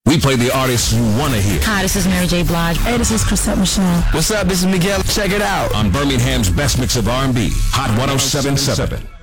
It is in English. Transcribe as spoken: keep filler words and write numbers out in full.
We play the artists you want to hear. Hi, this is Mary J. Blige. Hey, this is Chrisette Michele. What's up? This is Miguel. Check it out on Birmingham's best mix of R and B, Hot one oh seven point seven.